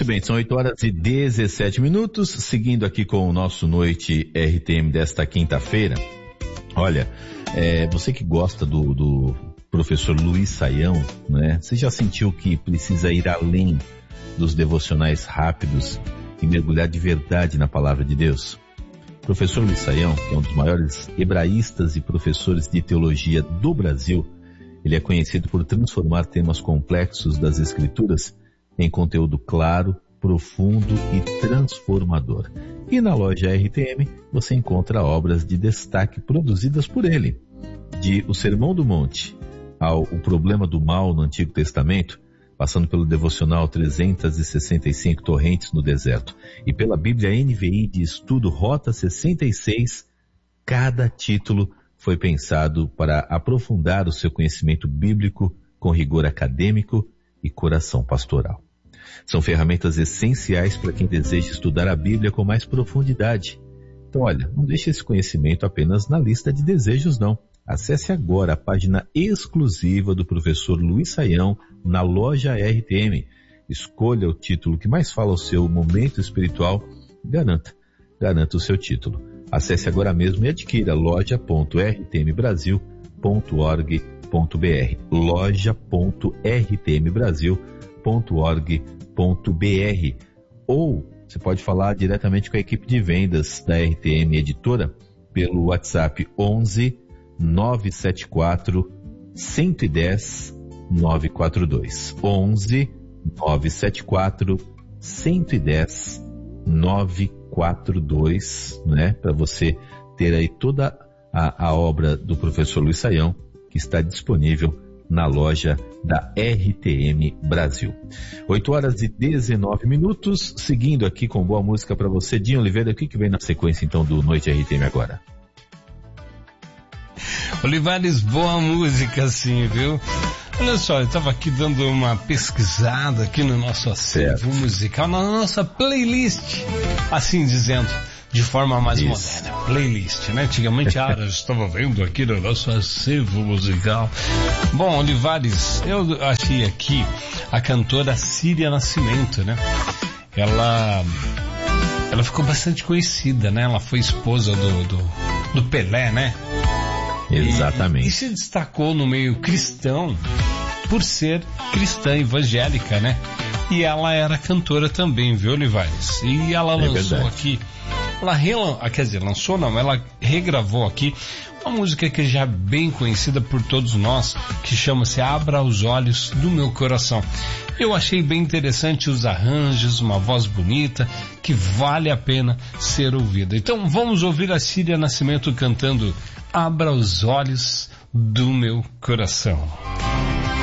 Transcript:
Muito bem, são 8h17, seguindo aqui com o nosso Noite RTM desta quinta-feira. Olha, você que gosta do professor Luiz Saião, né? Você já sentiu que precisa ir além dos devocionais rápidos e mergulhar de verdade na palavra de Deus? O professor Luiz Saião, que é um dos maiores hebraístas e professores de teologia do Brasil, ele é conhecido por transformar temas complexos das Escrituras em conteúdo claro, profundo e transformador. E na loja RTM você encontra obras de destaque produzidas por ele, de O Sermão do Monte ao O Problema do Mal no Antigo Testamento, passando pelo devocional 365 Torrentes no Deserto e pela Bíblia NVI de Estudo Rota 66, cada título foi pensado para aprofundar o seu conhecimento bíblico com rigor acadêmico e coração pastoral. São ferramentas essenciais para quem deseja estudar a Bíblia com mais profundidade. Então, olha, não deixe esse conhecimento apenas na lista de desejos, não. Acesse agora a página exclusiva do professor Luiz Saião na loja RTM. Escolha o título que mais fala ao seu momento espiritual e garanta o seu título. Acesse agora mesmo e adquira loja.rtmbrasil.org.br loja.rtmbrasil.org.br ou você pode falar diretamente com a equipe de vendas da RTM Editora pelo WhatsApp 11 974 110 942 11 974 110 942, né? Para você ter aí toda a obra do professor Luiz Saião, que está disponível na loja da RTM Brasil. 8h19, seguindo aqui com boa música para você. Dinho Oliveira, o que vem na sequência então do Noite RTM agora? Olivares, boa música sim, viu? Olha só, eu estava aqui dando uma pesquisada aqui no nosso acervo musical, na nossa playlist, assim dizendo, de forma mais moderna, playlist, né? Antigamente, eu estava vendo aqui no nosso acervo musical. Bom, Olivares, eu achei aqui a cantora Síria Nascimento, né? Ela ficou bastante conhecida, né? Ela foi esposa do Pelé, né? Exatamente. E se destacou no meio cristão por ser cristã evangélica, né? E ela era cantora também, viu, Olivares? E ela lançou aqui, ela regravou aqui uma música que já é bem conhecida por todos nós, que chama-se Abra os Olhos do Meu Coração. Eu achei bem interessante os arranjos, uma voz bonita, que vale a pena ser ouvida. Então vamos ouvir a Síria Nascimento cantando Abra os Olhos do Meu Coração.